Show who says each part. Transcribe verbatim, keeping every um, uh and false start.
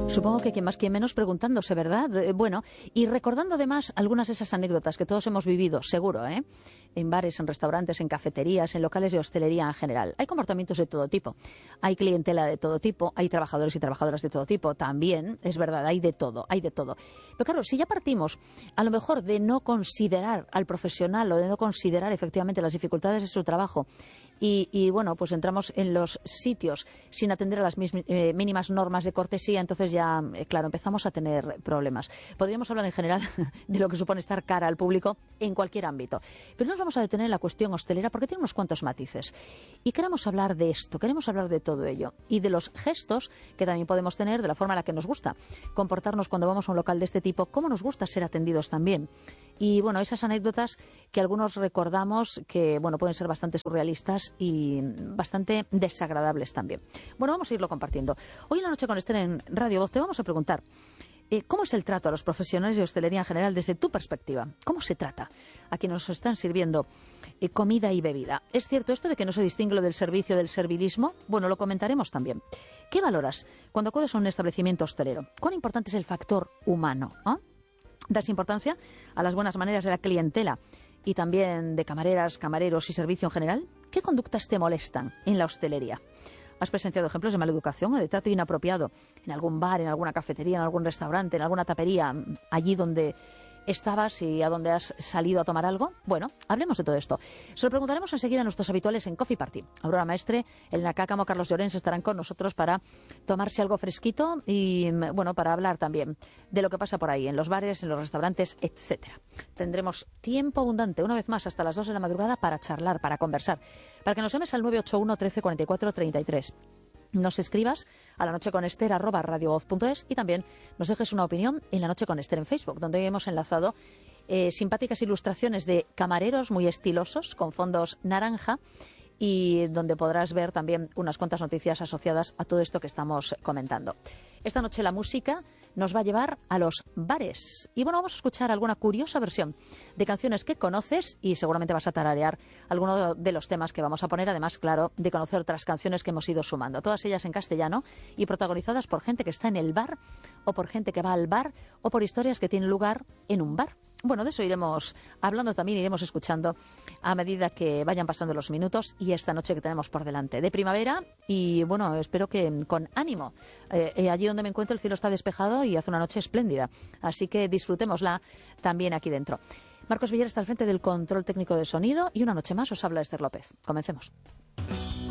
Speaker 1: Supongo que quien más, quien menos preguntándose, ¿verdad? Eh, bueno, y recordando además algunas de esas anécdotas que todos hemos vivido, seguro, ¿eh? En bares, en restaurantes, en cafeterías, en locales de hostelería en general. Hay comportamientos de todo tipo. Hay clientela de todo tipo, hay trabajadores y trabajadoras de todo tipo. También, es verdad, hay de todo, hay de todo. Pero claro, si ya partimos a lo mejor de no considerar al profesional o de no considerar efectivamente las dificultades de su trabajo y, y bueno, pues entramos en los sitios sin atender a las mis, eh, mínimas normas de cortesía, entonces ya, eh, claro, empezamos a tener problemas. Podríamos hablar en general de lo que supone estar cara al público en cualquier ámbito. Pero nos vamos a detener en la cuestión hostelera porque tiene unos cuantos matices. Y queremos hablar de esto, queremos hablar de todo ello. Y de los gestos que también podemos tener, de la forma en la que nos gusta comportarnos cuando vamos a un local de este tipo, cómo nos gusta ser atendidos también. Y bueno, esas anécdotas que algunos recordamos que, bueno, pueden ser bastante surrealistas y bastante desagradables también. Bueno, vamos a irlo compartiendo. Hoy en la noche con Esther en Radio Voz te vamos a preguntar eh, ¿cómo es el trato a los profesionales de hostelería en general desde tu perspectiva? ¿Cómo se trata a quienes nos están sirviendo eh, comida y bebida? ¿Es cierto esto de que no se distingue lo del servicio del servilismo? Bueno, lo comentaremos también. ¿Qué valoras cuando acudes a un establecimiento hostelero? ¿Cuán importante es el factor humano? ¿Ah? ¿Das importancia a las buenas maneras de la clientela y también de camareras, camareros y servicio en general? ¿Qué conductas te molestan en la hostelería? ¿Has presenciado ejemplos de mala educación o de trato inapropiado en algún bar, en alguna cafetería, en algún restaurante, en alguna tapería, allí donde estabas y a donde has salido a tomar algo? Bueno, hablemos de todo esto. Se lo preguntaremos enseguida a nuestros habituales en Coffee Party. Aurora Maestre, Elena Cácamo, Carlos Llorens estarán con nosotros para tomarse algo fresquito y, bueno, para hablar también de lo que pasa por ahí, en los bares, en los restaurantes, etcétera. Tendremos tiempo abundante, una vez más, hasta las dos de la madrugada para charlar, para conversar, para que nos llames al nueve ocho uno, trece, cuarenta y cuatro, treinta y tres. Nos escribas a la noche con Esther arroba radiovoz punto es y también nos dejes una opinión en La Noche con Esther en Facebook, donde hemos enlazado eh, simpáticas ilustraciones de camareros muy estilosos con fondos naranja y donde podrás ver también unas cuantas noticias asociadas a todo esto que estamos comentando. Esta noche la música nos va a llevar a los bares. Y bueno, vamos a escuchar alguna curiosa versión de canciones que conoces y seguramente vas a tararear alguno de los temas que vamos a poner, además, claro, de conocer otras canciones que hemos ido sumando. Todas ellas en castellano y protagonizadas por gente que está en el bar o por gente que va al bar o por historias que tienen lugar en un bar. Bueno, de eso iremos hablando también, iremos escuchando a medida que vayan pasando los minutos y esta noche que tenemos por delante de primavera y bueno, espero que con ánimo. Eh, eh, allí donde me encuentro el cielo está despejado y hace una noche espléndida, así que disfrutémosla también aquí dentro. Marcos Villar está al frente del control técnico de sonido y una noche más os habla Esther López. Comencemos.